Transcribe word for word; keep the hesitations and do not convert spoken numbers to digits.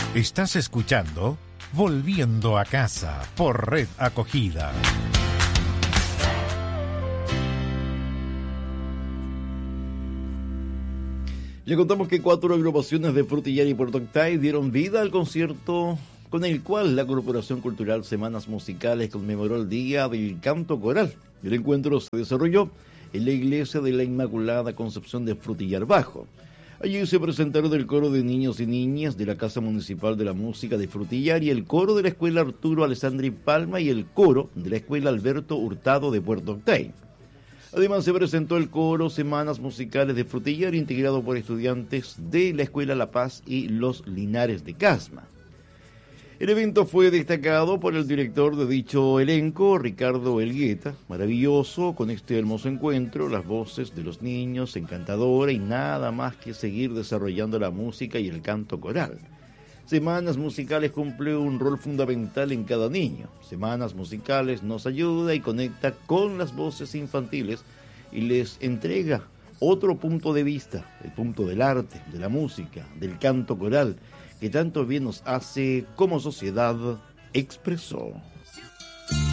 Estás escuchando Volviendo a Casa por Red Acogida. Le contamos que cuatro agrupaciones de Frutillar y Puerto Octay dieron vida al concierto con el cual la Corporación Cultural Semanas Musicales conmemoró el Día del Canto Coral. El encuentro se desarrolló en la iglesia de la Inmaculada Concepción de Frutillar Bajo. Allí se presentaron el coro de niños y niñas de la Casa Municipal de la Música de Frutillar y el coro de la Escuela Arturo Alessandri Palma y el coro de la Escuela Alberto Hurtado de Puerto Octay. Además se presentó el coro Semanas Musicales de Frutillar integrado por estudiantes de la Escuela La Paz y Los Linares de Casma. El evento fue destacado por el director de dicho elenco, Ricardo Elgueta. Maravilloso con este hermoso encuentro, las voces de los niños, encantadora y nada más que seguir desarrollando la música y el canto coral. Semanas Musicales cumple un rol fundamental en cada niño. Semanas Musicales nos ayuda y conecta con las voces infantiles y les entrega otro punto de vista, el punto del arte, de la música, del canto coral, que tanto bien nos hace como sociedad, expresó.